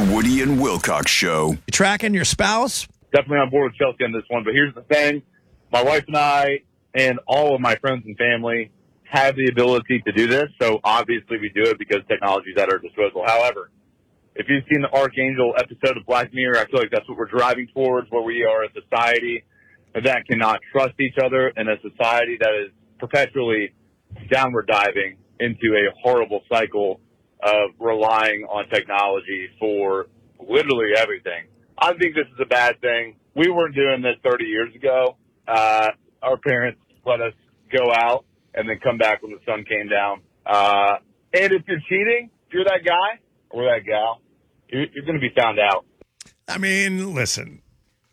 Woody and Wilcox Show. You tracking your spouse? Definitely on board with Chelsea on this one. But here's the thing. My wife and I and all of my friends and family have the ability to do this. So obviously we do it because technology is at our disposal. However, if you've seen the Archangel episode of Black Mirror, I feel like that's what we're driving towards, where we are a society that cannot trust each other and a society that is perpetually downward diving into a horrible cycle of relying on technology for literally everything. I think this is a bad thing. We weren't doing this 30 years ago. Our parents let us go out and then come back when the sun came down. And if you're cheating, if you're that guy or that gal, you're going to be found out. I mean, listen,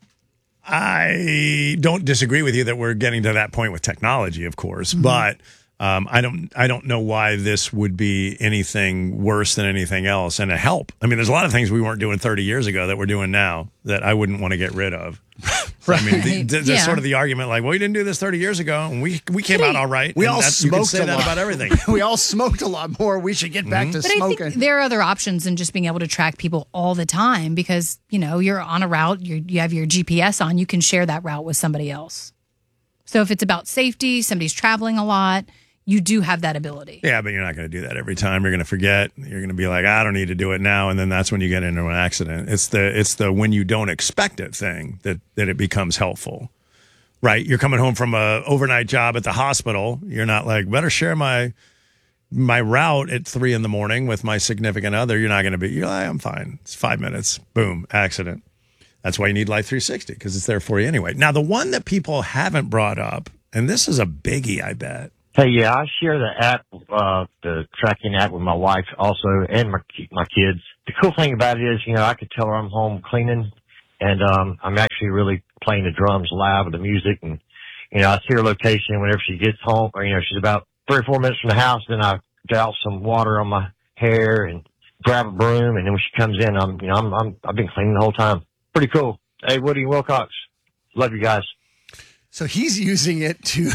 I don't disagree with you that we're getting to that point with technology, of course, but I don't know why this would be anything worse than anything else and a help. I mean, there's a lot of things we weren't doing 30 years ago that we're doing now that I wouldn't want to get rid of. Right. I mean, there's sort of the argument like, well, we didn't do this 30 years ago, and we came out all right. We all smoked you can say a that lot. about everything. We all smoked a lot more. We should get back to But smoking. I think there are other options than just being able to track people all the time because, you know, you're on a route, you have your GPS on, you can share that route with somebody else. So if it's about safety, somebody's traveling a lot, you do have that ability. Yeah, but you're not going to do that every time. You're going to forget. You're going to be like, I don't need to do it now, and then that's when you get into an accident. It's the when you don't expect it thing that it becomes helpful, right? You're coming home from a overnight job at the hospital. You're not like, better share my route at 3 a.m. with my significant other. You're not going to be. You're like, I'm fine. It's 5 minutes. Boom, accident. That's why you need Life 360 because it's there for you anyway. Now, the one that people haven't brought up, and this is a biggie, I bet. Hey, yeah, I share the app, the tracking app with my wife also and my kids. The cool thing about it is, you know, I could tell her I'm home cleaning and, I'm actually really playing the drums loud with the music and, you know, I see her location whenever she gets home or, you know, she's about 3 or 4 minutes from the house. Then I douse some water on my hair and grab a broom. And then when she comes in, I've been cleaning the whole time. Pretty cool. Hey, Woody Wilcox. Love you guys. So he's using it to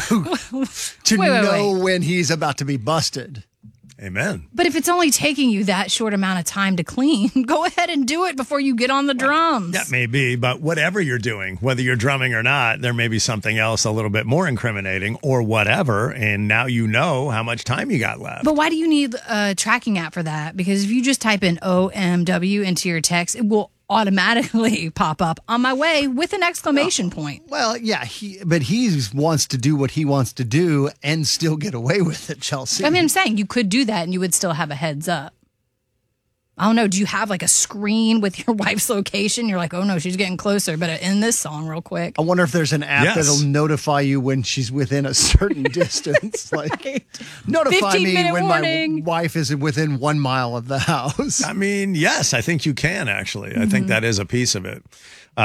know when he's about to be busted. Amen. But if it's only taking you that short amount of time to clean, go ahead and do it before you get on the drums. That may be, but whatever you're doing, whether you're drumming or not, there may be something else a little bit more incriminating or whatever, and now you know how much time you got left. But why do you need a tracking app for that? Because if you just type in OMW into your text, it will automatically pop up on my way with an exclamation point. Well, yeah, he wants to do what he wants to do and still get away with it, Chelsea. I mean, I'm saying you could do that and you would still have a heads up. I don't know. Do you have like a screen with your wife's location? You're like, oh no, she's getting closer. But end this song real quick. I wonder if there's an app that'll notify you when she's within a certain distance. Like, notify me when warning. my wife is within 1 mile of the house. I mean, yes, I think you can actually. I think that is a piece of it.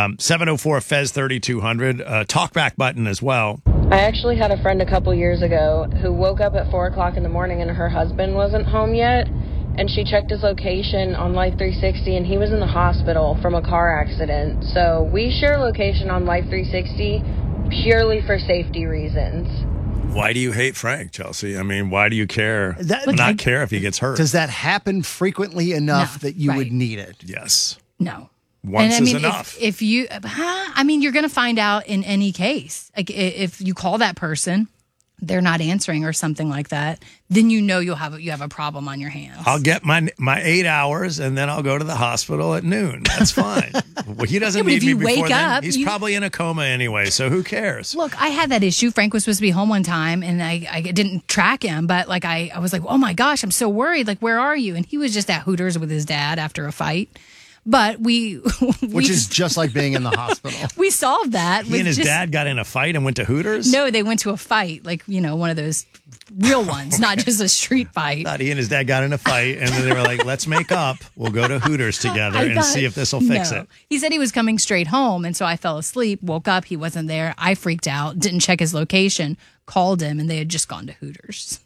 704 Fez 3200 talkback button as well. I actually had a friend a couple years ago who woke up at 4 o'clock in the morning and her husband wasn't home yet. And she checked his location on Life 360, and he was in the hospital from a car accident. So we share location on Life 360 purely for safety reasons. Why do you hate Frank, Chelsea? I mean, why do you care? Care if he gets hurt? Does that happen frequently enough that you would need it? Yes. No. Once is enough. If you, I mean, you're going to find out in any case. Like if you call that person, they're not answering or something like that, then you know you have a problem on your hands. I'll get my 8 hours and then I'll go to the hospital at noon. That's fine. Well, he doesn't need me before then. He's probably in a coma anyway, so who cares? Look, I had that issue. Frank was supposed to be home one time and I didn't track him, but like I was like, oh my gosh, I'm so worried. Like, where are you? And he was just at Hooters with his dad after a fight. But which is just like being in the hospital. We solved that. He and his dad got in a fight and went to Hooters? No, they went to a fight, like, you know, one of those real ones, not just a street fight. I thought he and his dad got in a fight, and then they were like, let's make up. We'll go to Hooters together and see if this will fix it. He said he was coming straight home, and so I fell asleep, woke up, he wasn't there. I freaked out, didn't check his location, called him, and they had just gone to Hooters.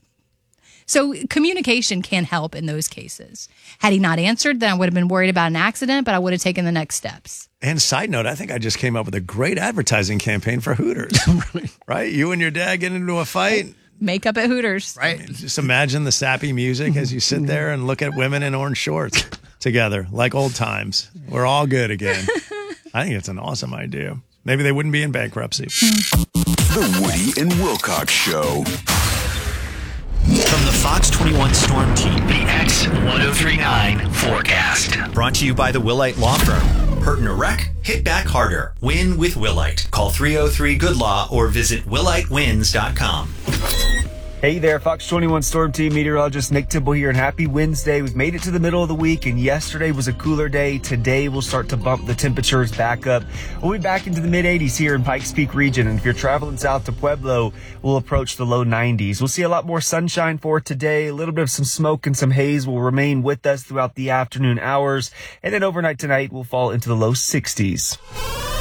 So communication can help in those cases. Had he not answered, then I would have been worried about an accident, but I would have taken the next steps. And side note, I think I just came up with a great advertising campaign for Hooters. Right? You and your dad get into a fight. Make up at Hooters. Right. I mean, just imagine the sappy music as you sit there and look at women in orange shorts. together like old times. We're all good again. I think it's an awesome idea. Maybe they wouldn't be in bankruptcy. The Woody and Wilcox Show. From the Fox 21 Storm Team, the X1039 forecast. Brought to you by the Willite Law Firm. Hurt in a wreck? Hit back harder. Win with Willite. Call 303-GOOD-LAW or visit willitewins.com. Hey there, Fox 21 Storm Team meteorologist Nick Tibble here, and happy Wednesday. We've made it to the middle of the week, and yesterday was a cooler day. Today we'll start to bump the temperatures back up. We'll be back into the mid-80s here in Pikes Peak region, and if you're traveling south to Pueblo, we'll approach the low 90s. We'll see a lot more sunshine for today. A little bit of some smoke and some haze will remain with us throughout the afternoon hours, and then overnight tonight we'll fall into the low 60s.